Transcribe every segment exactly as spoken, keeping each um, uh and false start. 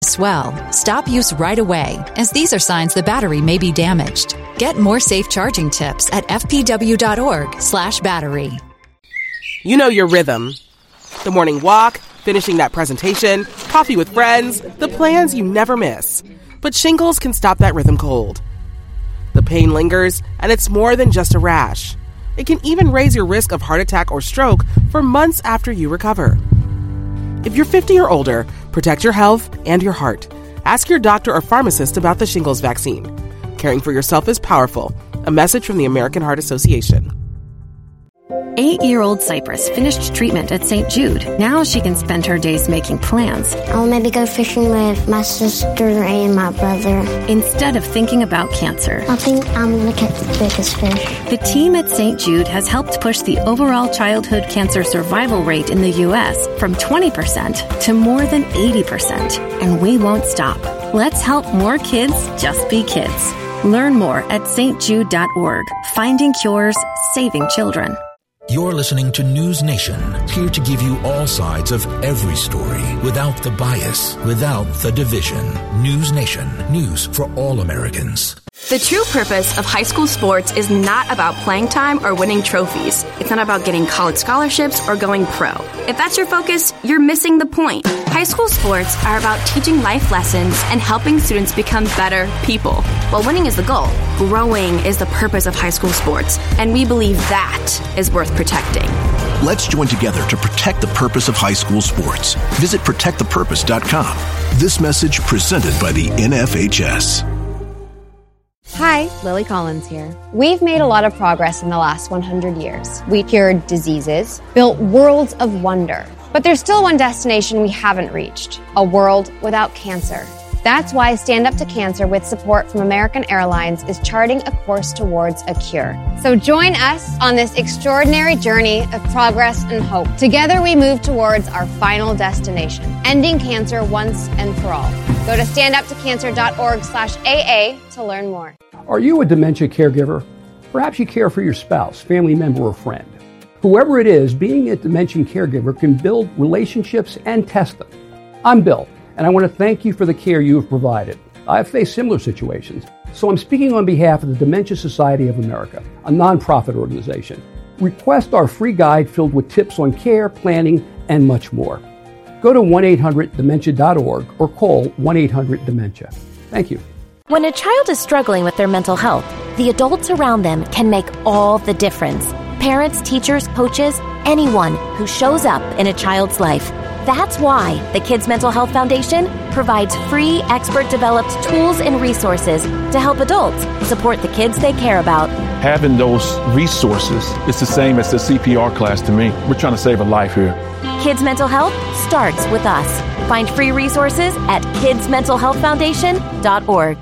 swell, stop use right away, as these are signs the battery may be damaged. Get more safe charging tips at fpw.org slash battery. You know your rhythm. The morning walk, finishing that presentation, coffee with friends, the plans you never miss. But shingles can stop that rhythm cold. The pain lingers, and it's more than just a rash. It can even raise your risk of heart attack or stroke for months after you recover. If you're fifty or older, protect your health and your heart. Ask your doctor or pharmacist about the shingles vaccine. Caring for yourself is powerful. A message from the American Heart Association. Eight-year-old Cypress finished treatment at Saint Jude. Now she can spend her days making plans. I'll maybe go fishing with my sister and my brother. Instead of thinking about cancer. I think I'm going to catch the biggest fish. The team at Saint Jude has helped push the overall childhood cancer survival rate in the U S from twenty percent to more than eighty percent. And we won't stop. Let's help more kids just be kids. Learn more at s t jude dot org. Finding cures, saving children. You're listening to News Nation, here to give you all sides of every story without the bias, without the division. News Nation, news for all Americans. The true purpose of high school sports is not about playing time or winning trophies. It's not about getting college scholarships or going pro. If that's your focus, you're missing the point. High school sports are about teaching life lessons and helping students become better people. While winning is the goal, growing is the purpose of high school sports, and we believe that is worth protecting. Let's join together to protect the purpose of high school sports. Visit protect the purpose dot com. This message presented by the N F H S. Hi, Lily Collins here. We've made a lot of progress in the last one hundred years. We cured diseases, built worlds of wonder. But there's still one destination we haven't reached, a world without cancer. That's why Stand Up to Cancer, with support from American Airlines, is charting a course towards a cure. So join us on this extraordinary journey of progress and hope. Together we move towards our final destination, ending cancer once and for all. Go to stand up to cancer dot org slash A A to learn more. Are you a dementia caregiver? Perhaps you care for your spouse, family member, or friend. Whoever it is, being a dementia caregiver can build relationships and test them. I'm Bill, and I want to thank you for the care you have provided. I've faced similar situations, so I'm speaking on behalf of the Dementia Society of America, a nonprofit organization. Request our free guide filled with tips on care, planning, and much more. Go to one eight hundred dementia dot org or call one eight hundred dementia. Thank you. When a child is struggling with their mental health, the adults around them can make all the difference. Parents, teachers, coaches, anyone who shows up in a child's life. That's why the Kids Mental Health Foundation provides free, expert-developed tools and resources to help adults support the kids they care about. Having those resources is the same as the C P R class to me. We're trying to save a life here. Kids Mental Health starts with us. Find free resources at kids mental health foundation dot org.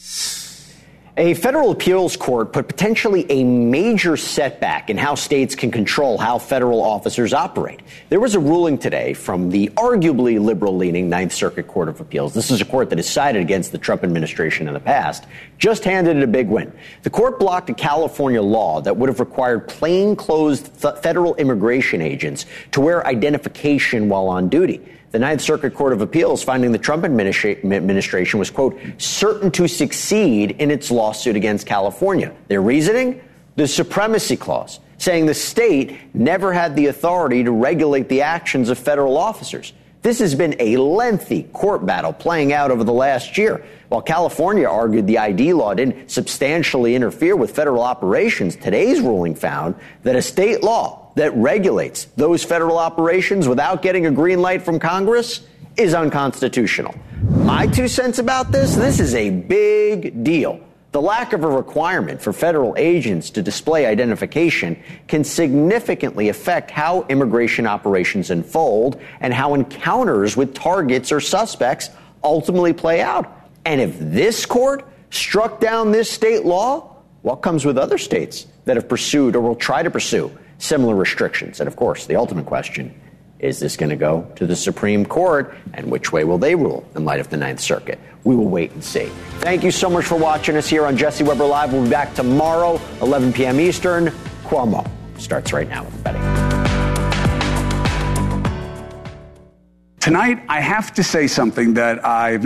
A federal appeals court put potentially a major setback in how states can control how federal officers operate. There was a ruling today from the arguably liberal-leaning Ninth Circuit Court of Appeals. This is a court that has sided against the Trump administration in the past, just handed it a big win. The court blocked a California law that would have required plainclothes federal immigration agents to wear identification while on duty. The Ninth Circuit Court of Appeals finding the Trump administration was, quote, certain to succeed in its lawsuit against California. Their reasoning? The Supremacy Clause, saying the state never had the authority to regulate the actions of federal officers. This has been a lengthy court battle playing out over the last year. While California argued the I D law didn't substantially interfere with federal operations, today's ruling found that a state law that regulates those federal operations without getting a green light from Congress is unconstitutional. My two cents about this, this is a big deal. The lack of a requirement for federal agents to display identification can significantly affect how immigration operations unfold and how encounters with targets or suspects ultimately play out. And if this court struck down this state law, what comes with other states that have pursued or will try to pursue similar restrictions? And of course, the ultimate question, is this going to go to the Supreme Court? And which way will they rule in light of the Ninth Circuit? We will wait and see. Thank you so much for watching us here on Jesse Weber Live. We'll be back tomorrow, eleven p.m. Eastern. Cuomo starts right now with betting. Tonight, I have to say something that I've